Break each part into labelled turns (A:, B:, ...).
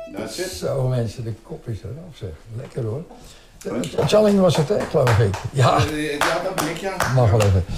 A: That's it.
B: Zo mensen, de kop is eraf zeg. Lekker hoor. Challing was het, hè, geloof ik. Ja,
A: Ja, dat ben ik, ja.
B: mag wel even.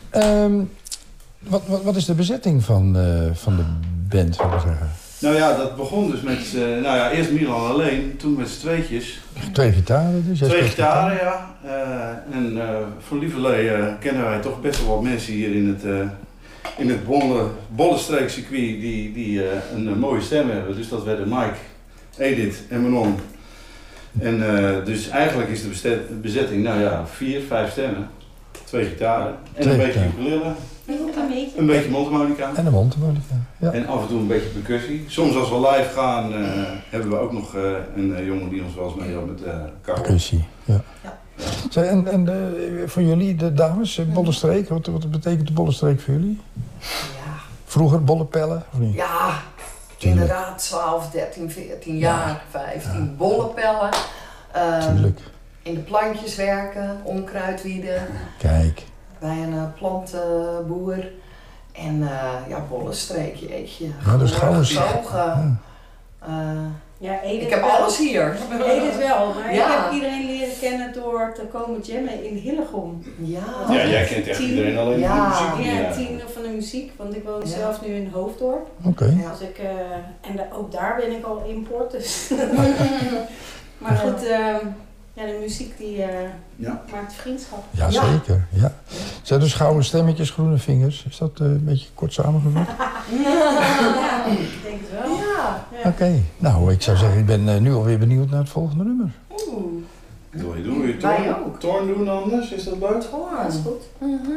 B: Wat is de bezetting van de band, zou ik zeggen?
A: Nou ja, dat begon dus met, eerst Milan alleen, toen met z'n tweetjes.
B: 2 gitaren dus?
A: 2 gitaren, ja. En voor lieverlee kennen wij toch best wel wat mensen hier in het Bollenstreekcircuit die een mooie stem hebben. Dus dat werden Mike, Edith en Manon. En dus eigenlijk is de bezetting, 4, 5 stemmen, 2 gitaren en een beetje ukulele. Een beetje mondharmonica.
B: En een mondharmonica, ja.
A: En af en toe een beetje percussie. Soms als we live gaan hebben we ook nog een jongen die ons wel eens meehelpt met kachel.
B: Percussie, ja. Zeg, en voor jullie, de dames, Bollenstreek, wat betekent de Bollenstreek voor jullie?
C: Ja.
B: Vroeger bollepellen, of niet?
C: Ja, inderdaad, 12, 13, 14 jaar, 15, bollepellen.
B: Tuurlijk.
C: In de plantjes werken, onkruidwieden.
B: Kijk.
C: Bij een plantenboer. En Bollenstreek, jeetje.
B: Ja, dus gauw
C: zogen.
D: Edith
C: ik heb alles hier.
D: Edith wel, maar ik heb iedereen leren kennen door te komen jammen in Hillegom.
C: Ja,
A: jij kent echt iedereen alleen van de muziek.
D: Ja, 10 van de muziek, want ik woon zelf nu in Hoofddorp.
B: Oké.
D: Dus ook daar ben ik al import, dus. Maar goed, de muziek die maakt vriendschap.
B: Ja, zeker. Ja. Zijn dus gouden stemmetjes, groene vingers? Is dat een beetje kort samengevat?
D: Ja, ik denk het wel.
C: Ja.
B: Oké. Nou, ik zou zeggen, ik ben nu alweer benieuwd naar het volgende nummer.
A: Doe je Torn doen anders? Is dat leuk?
C: Dat is goed.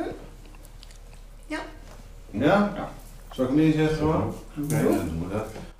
A: Ja? Zal ik hem inzetten gewoon? Oké, dan doen we dat.